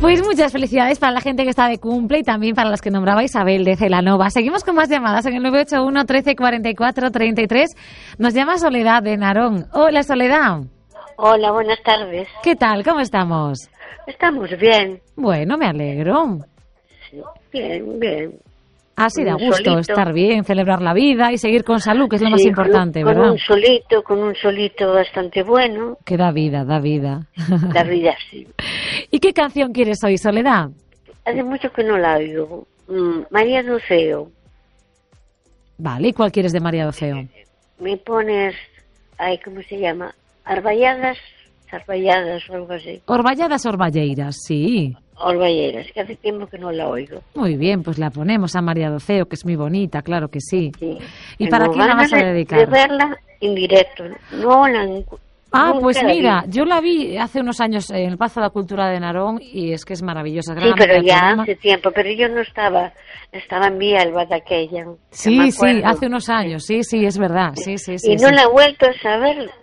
Pues muchas felicidades para la gente que está de cumple y también para los que nombraba Isabel de Celanova. Seguimos con más llamadas en el 981 13 44 33. Nos llama Soledad de Narón. Hola, Soledad. Hola, buenas tardes. ¿Qué tal? ¿Cómo estamos? Estamos bien. Bueno, me alegro. Sí, bien, bien. Así da Un gusto solito. estar bien, celebrar la vida y seguir con salud, que es lo más Sí, importante, con ¿verdad? con un solito bastante bueno. Que da vida, da vida. La vida sí. ¿Y qué canción quieres hoy, Soledad? Hace mucho que no la oigo. María do Ceo. Vale, ¿y cuál quieres de María do Ceo? Me pones, ay, ¿cómo se llama? Arballadas o algo así. Orballadas Orballeiras, sí. Orballeras, que hace tiempo que no la oigo. Muy bien, pues la ponemos a María do Ceo, que es muy bonita, claro que sí. Sí. ¿Y para quién la vas a De dedicar? verla en directo. No la Ah, nunca pues la vi. mira, yo la vi hace unos años en el Pazo de la Cultura de Narón y es que es maravillosa. Sí, gran pero amiga del ya programa. hace tiempo, pero yo no estaba en Villalba de aquella. que me Sí, sí, acuerdo. hace unos años, sí, sí, es verdad, sí, sí, sí. Y no sí. la he vuelto a saber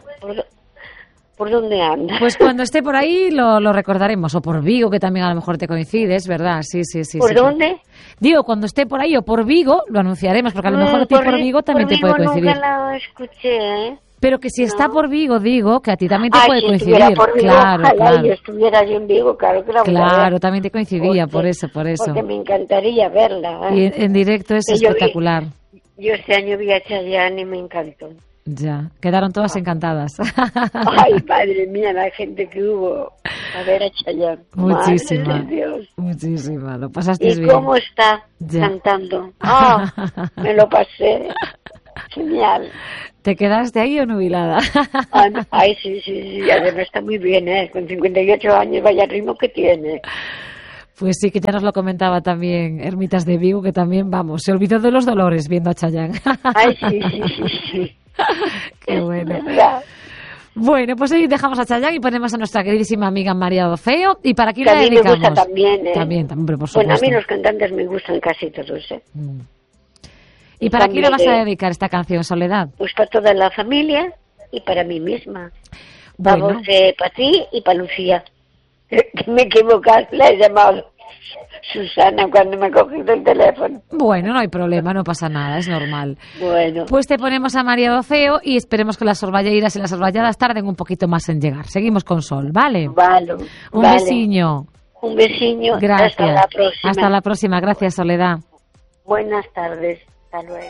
por dónde anda. Pues cuando esté por ahí lo recordaremos, o por Vigo, que también a lo mejor te coincide, es verdad, sí, sí, sí. ¿Por sí. dónde? Digo, cuando esté por ahí o por Vigo, lo anunciaremos, porque a lo mejor a ti por Vigo también te puede coincidir. Nunca la escuché, ¿eh? Pero que si está No. por Vigo, digo, que a ti también te puede Si coincidir. estuviera por Vigo, Claro, ojalá claro. yo estuviera yo en Vigo, claro que la voy a ver. Claro, también te coincidía, por eso. Porque me encantaría verla. Y ¿eh? en directo es Que yo vi- espectacular. Yo este año vi a Chayanne y me encantó. Ya, quedaron todas encantadas. Ay, madre mía, la gente que hubo a ver a Chayanne. Muchísima. Madre de Dios. Muchísima, lo pasaste ¿Y bien. cómo está Ya. cantando? ¡Ah! Me lo pasé. Genial. ¿Te quedaste ahí o nubilada? Ay, sí. Además está muy bien, ¿eh? Con 58 años, vaya ritmo que tiene. Pues sí, que ya nos lo comentaba también Ermitas de Vigo, que también, vamos, se olvidó de los dolores viendo a Chayanne. Ay, sí. Qué bueno. Es verdad. Bueno, pues hoy dejamos a Chayanne y ponemos a nuestra queridísima amiga María do Ceo. ¿Y para quién Que la a mí me dedicamos? gusta también, ¿eh? También, hombre, por Bueno, supuesto. a mí los cantantes me gustan casi todos, ¿eh? ¿Y para quién le vas a También, dedicar esta canción, Soledad? Pues para toda la familia y para mí misma. Bueno. Vamos, para ti y para Lucía. Que me equivocas, la he llamado Susana cuando me ha cogido el teléfono. Bueno, no hay problema, no pasa nada, es normal. Bueno, Pues te ponemos a María do Ceo y esperemos que las orballeiras y las orballadas tarden un poquito más en llegar. Seguimos con Sol, ¿vale? vale. Un vale. besiño. Un besiño. Gracias. Hasta la próxima. Hasta la próxima. Gracias, Soledad. Buenas tardes. Hasta luego.